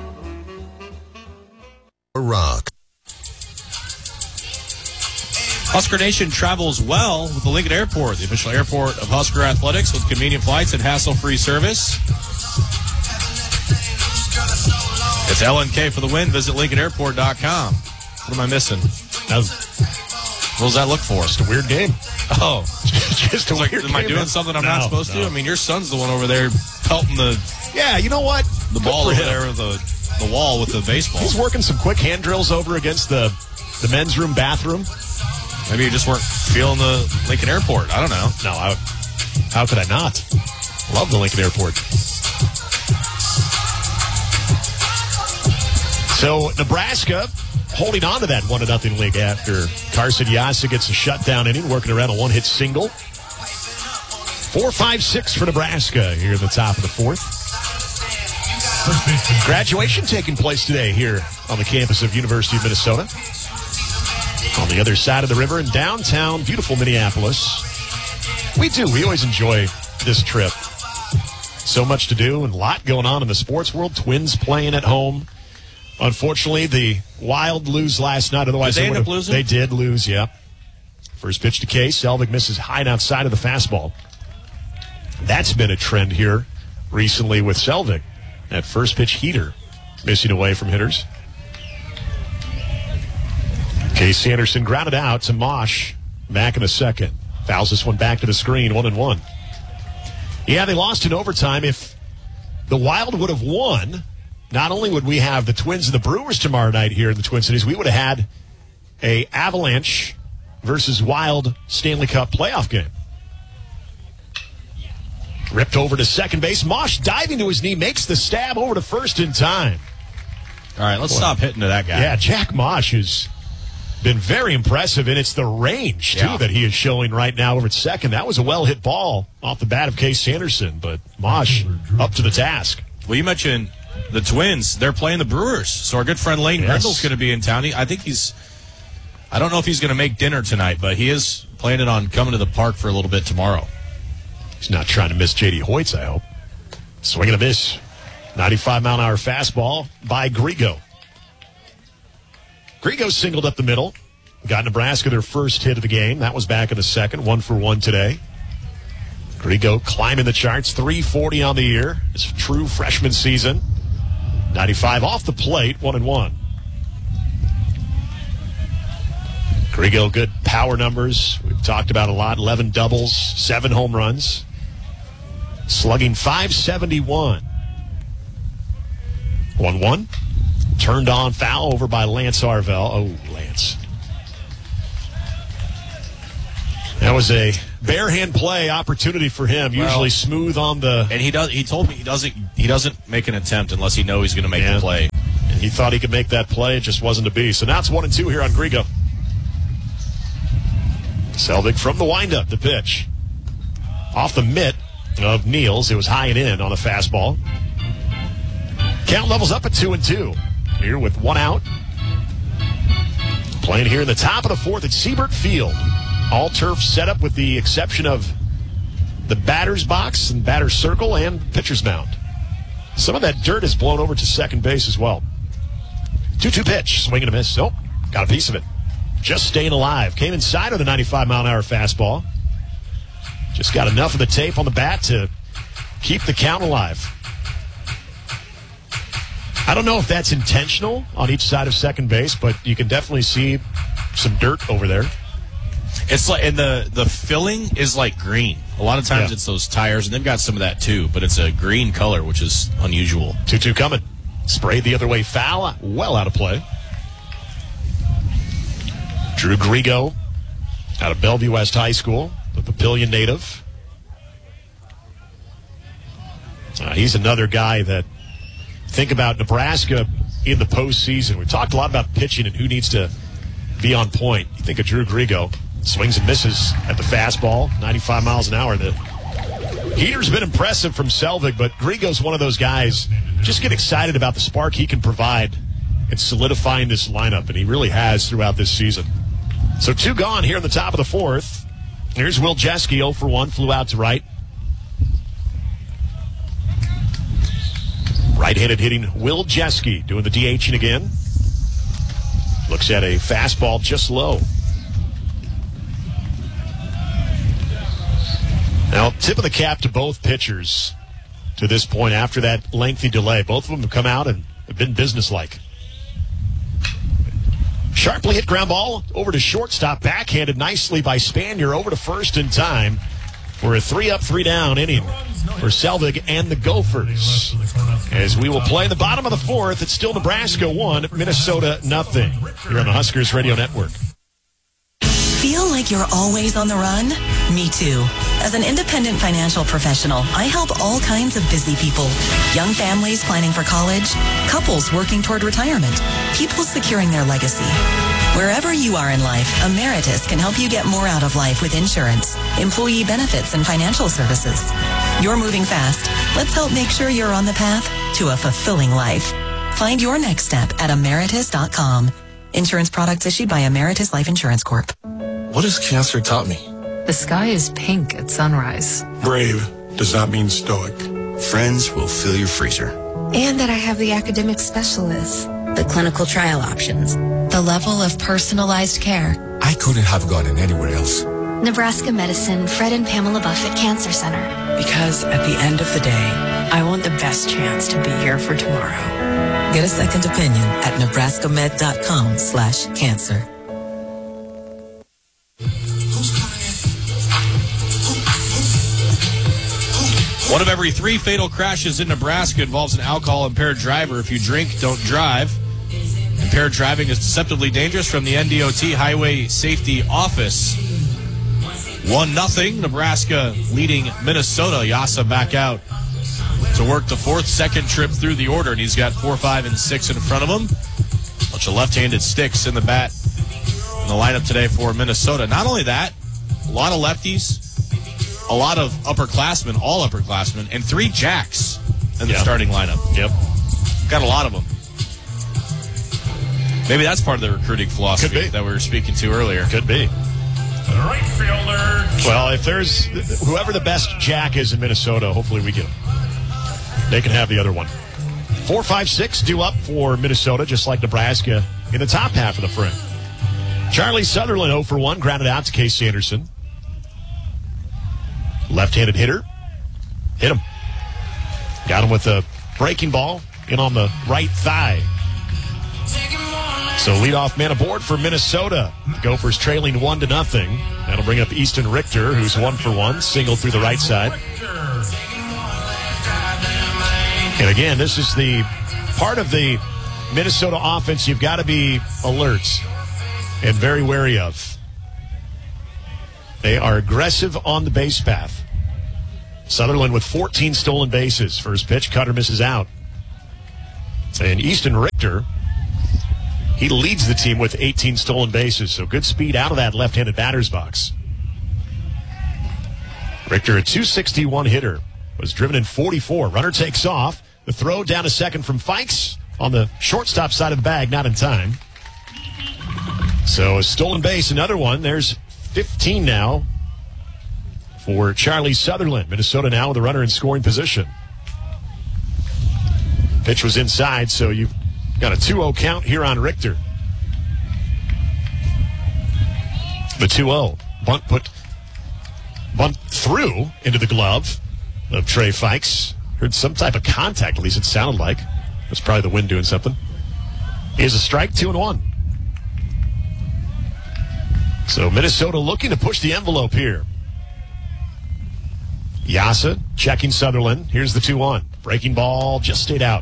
Rock. Husker Nation travels well with the Lincoln Airport, the official airport of Husker Athletics, with convenient flights and hassle-free service. It's L N K for the win. Visit lincoln airport dot com. What am I missing? What does that look for? Just a weird game. Oh. Just a like, weird am game. I doing something I'm no, not supposed no. to? I mean, your son's the one over there pelting the Yeah, you know what? the Good ball for over him. there with the, the wall with the baseball. He's working some quick hand drills over against the, the men's room bathroom. Maybe you just weren't feeling the Lincoln Airport. I don't know. No, I, how could I not? Love the Lincoln Airport. So Nebraska holding on to that one to nothing lead after Carson Yasa gets a shutdown inning, working around a one-hit single. Four, five, six for Nebraska here at the top of the fourth. Graduation taking place today here on the campus of University of Minnesota. On the other side of the river in downtown, beautiful Minneapolis. We do. We always enjoy this trip. So much to do and a lot going on in the sports world. Twins playing at home. Unfortunately, the Wild lose last night. Otherwise, did they, they end up losing? They did lose, yeah. First pitch to Case. Selvig misses high and outside of the fastball. That's been a trend here recently with Selvig. That first pitch heater missing away from hitters. Case Anderson grounded out to Mosh back in the second. Fouls this one back to the screen, one and one. Yeah, they lost in overtime. If the Wild would have won, not only would we have the Twins and the Brewers tomorrow night here in the Twin Cities, we would have had a Avalanche versus Wild Stanley Cup playoff game. Ripped over to second base. Mosh diving to his knee, makes the stab over to first in time. All right, let's Boy. stop hitting to that guy. Yeah, Jack Mosh has been very impressive, and it's the range, too, yeah. that he is showing right now over at second. That was a well-hit ball off the bat of Case Anderson, but Mosh up to the task. Well, you mentioned the Twins. They're playing the Brewers, so our good friend Lane yes. Grindle's going to be in town. He, I think he's – I don't know if he's going to make dinner tonight, but he is planning on coming to the park for a little bit tomorrow. He's not trying to miss J D Hoyts, I hope. Swing and a miss. ninety-five mile an hour fastball by Grigo. Grigo singled up the middle. Got Nebraska their first hit of the game. That was back in the second. One for one today. Grigo climbing the charts. three forty on the year. It's a true freshman season. ninety-five off the plate. One and one. Grigo, good power numbers. We've talked about a lot. eleven doubles, seven home runs. Slugging five seventy-one. one one. Turned on foul over by Lance Arvell. Oh, Lance. That was a bare hand play opportunity for him. Usually well, smooth on the. And he does. He told me he doesn't. He doesn't make an attempt unless he knows he's going to make yeah. the play. And he thought he could make that play. It just wasn't to be. So now it's one and two here on Griego. Selvig from the windup. The pitch off the mitt of Niels. It was high and in on a fastball. Count levels up at two and two. Here with one out. Playing here in the top of the fourth at Siebert Field. All turf setup with the exception of the batter's box and batter's circle and pitcher's mound. Some of that dirt is blown over to second base as well. two two pitch. Swing and a miss. Nope. Got a piece of it. Just staying alive. Came inside of the ninety-five mile an hour fastball. Just got enough of the tape on the bat to keep the count alive. I don't know if that's intentional on each side of second base, but you can definitely see some dirt over there. It's like, and the, the filling is like green. A lot of times yeah. it's those tires, and they've got some of that too, but it's a green color, which is unusual. two two coming. Sprayed the other way, foul, well out of play. Drew Griego out of Bellevue West High School, the Papillion native. Uh, he's another guy that, think about Nebraska in the postseason. We've talked a lot about pitching and who needs to be on point. You think of Drew Griego. Swings and misses at the fastball, ninety-five miles an hour. The heater's been impressive from Selvig, but Griego's one of those guys. Just get excited about the spark he can provide in solidifying this lineup, and he really has throughout this season. So two gone here in the top of the fourth. Here's Will Jeske, oh for one, flew out to right. Right-handed hitting Will Jeske doing the DHing again. Looks at a fastball just low. Now, tip of the cap to both pitchers to this point after that lengthy delay. Both of them have come out and have been businesslike. Sharply hit ground ball over to shortstop, backhanded nicely by Spanier over to first in time for a three-up, three-down inning for Selvig and the Gophers. As we will play the bottom of the fourth, it's still Nebraska one, Minnesota nothing. Here on the Huskers Radio Network. Feel like you're always on the run? Me too. As an independent financial professional, I help all kinds of busy people. Young families planning for college, couples working toward retirement, people securing their legacy. Wherever you are in life, Emeritus can help you get more out of life with insurance, employee benefits, and financial services. You're moving fast. Let's help make sure you're on the path to a fulfilling life. Find your next step at emeritus dot com. Insurance products issued by Emeritus Life Insurance Corp. What has cancer taught me? The sky is pink at sunrise. Brave does not mean stoic. Friends will fill your freezer. And that I have the academic specialists, the clinical trial options, the level of personalized care. I couldn't have gotten anywhere else. Nebraska Medicine, Fred and Pamela Buffett Cancer Center. Because at the end of the day, I want the best chance to be here for tomorrow. Get a second opinion at nebraska med dot com slash cancer. One of every three fatal crashes in Nebraska involves an alcohol-impaired driver. If you drink, don't drive. Impaired driving is deceptively dangerous from the N D O T Highway Safety Office. one nothing, Nebraska leading Minnesota. Yasa back out to work the fourth, second trip through the order, and he's got four, five, and six in front of him. Bunch of left-handed sticks in the bat in the lineup today for Minnesota. Not only that, a lot of lefties, a lot of upperclassmen, all upperclassmen, and three jacks in the yep. starting lineup. Yep. Got a lot of them. Maybe that's part of the recruiting philosophy that we were speaking to earlier. Could be. Right fielder. Well, if there's whoever the best jack is in Minnesota, hopefully we get them. They can have the other one. Four, five, six due up for Minnesota, just like Nebraska in the top half of the frame. Charlie Sutherland oh for one, grounded out to Case Anderson. Left-handed hitter. Hit him. Got him with a breaking ball in on the right thigh. So leadoff man aboard for Minnesota. The Gophers trailing one to nothing. That'll bring up Easton Richter, who's one for one, single through the right side. And again, this is the part of the Minnesota offense you've got to be alert and very wary of. They are aggressive on the base path. Sutherland with fourteen stolen bases. First pitch, cutter misses out. And Easton Richter, he leads the team with eighteen stolen bases. So good speed out of that left-handed batter's box. Richter, a two sixty-one hitter, was driven in forty-four. Runner takes off. The throw down to second from Fikes on the shortstop side of the bag, not in time. So a stolen base, another one. There's fifteen now for Charlie Sutherland. Minnesota now with a runner in scoring position. Pitch was inside, so you've got a two oh count here on Richter. The two oh. Bunt put bunt through into the glove of Trey Fikes. Heard some type of contact, at least it sounded like. That's probably the wind doing something. Here's a strike, two and one. So Minnesota looking to push the envelope here. Yasa checking Sutherland. Here's the two one. Breaking ball just stayed out.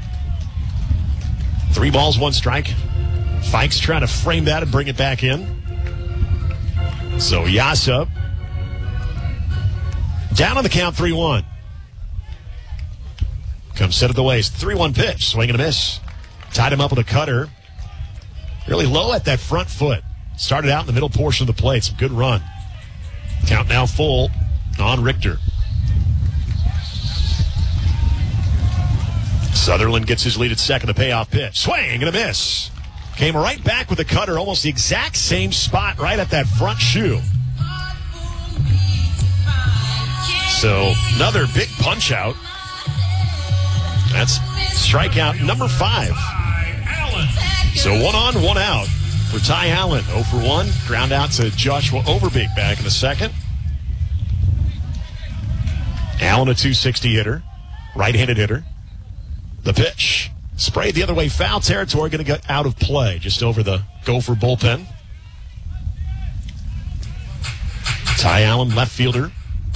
Three balls, one strike. Fikes trying to frame that and bring it back in. So Yasa down on the count, three one. Comes set at the waist. three one pitch. Swing and a miss. Tied him up with a cutter. Really low at that front foot. Started out in the middle portion of the plate. Some good run. Count now full on Richter. Sutherland gets his lead at second. The payoff pitch. Swing and a miss. Came right back with a cutter. Almost the exact same spot right at that front shoe. So another big punch out. That's strikeout number five. So one on, one out for Ty Allen. oh for one. Ground out to Joshua Overbeek back in the second. Allen, a two sixty hitter. Right-handed hitter. The pitch. Sprayed the other way. Foul territory. Going to get out of play. Just over the Gopher bullpen. Ty Allen, left fielder.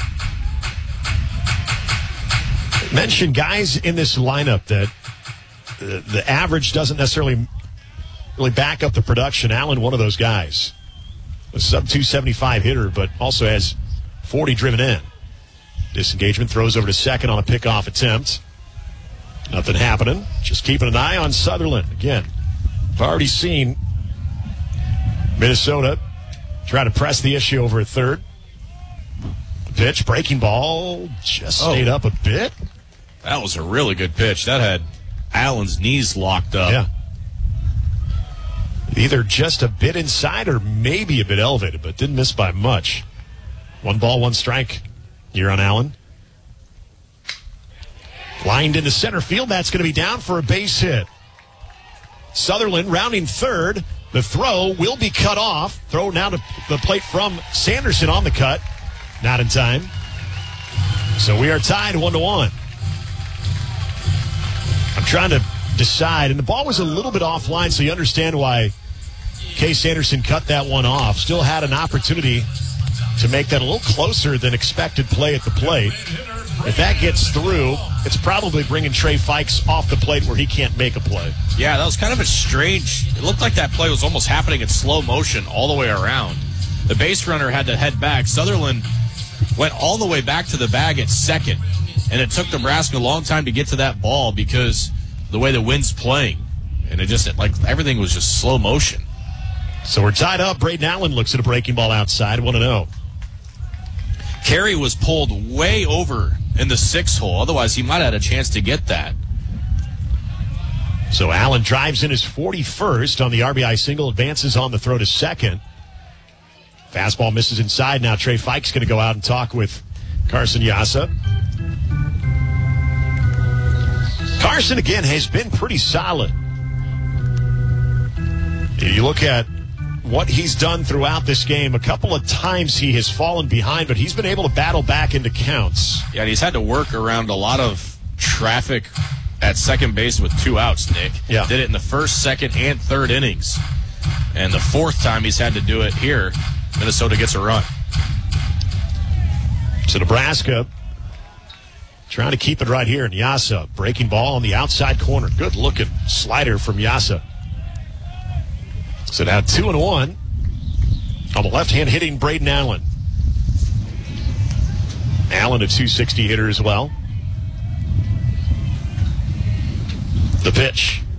Mentioned guys in this lineup that the, the average doesn't necessarily really back up the production. Allen, one of those guys. A sub two seventy-five hitter, but also has forty driven in. Disengagement, throws over to second on a pickoff attempt. Nothing happening. Just keeping an eye on Sutherland. Again, I've already seen Minnesota try to press the issue over at third. Pitch, breaking ball, just stayed oh. up a bit. That was a really good pitch. That had Allen's knees locked up. Yeah. Either just a bit inside or maybe a bit elevated, but didn't miss by much. One ball, one strike here on Allen. Lined into center field. That's going to be down for a base hit. Sutherland rounding third. The throw will be cut off. Throw now to the plate from Sanderson on the cut. Not in time. So we are tied one to one. I'm trying to decide, and the ball was a little bit offline, so you understand why Case Sanderson cut that one off. Still had an opportunity to make that a little closer than expected play at the plate. If that gets through, it's probably bringing Trey Fikes off the plate where he can't make a play. Yeah, that was kind of a strange, it looked like that play was almost happening in slow motion all the way around. The base runner had to head back. Sutherland went all the way back to the bag at second, and it took Nebraska a long time to get to that ball because the way the wind's playing, and it just, like, everything was just slow motion. So we're tied up. Braden Allen looks at a breaking ball outside, one and oh. Carey was pulled way over in the sixth hole. Otherwise, he might have had a chance to get that. So Allen drives in his forty-first on the R B I single, advances on the throw to second. Fastball misses inside. Now Trey Fikes going to go out and talk with Carson Yasa. Carson, again, has been pretty solid. You look at what he's done throughout this game. A couple of times he has fallen behind, but he's been able to battle back into counts. Yeah, and he's had to work around a lot of traffic at second base with two outs, Nick. Yeah. Did it in the first, second, and third innings. And the fourth time he's had to do it here, Minnesota gets a run. So Nebraska trying to keep it right here. And Yasa, breaking ball on the outside corner. Good looking slider from Yasa. So now two and one on the left hand hitting Braden Allen. Allen, a two sixty hitter as well. The pitch.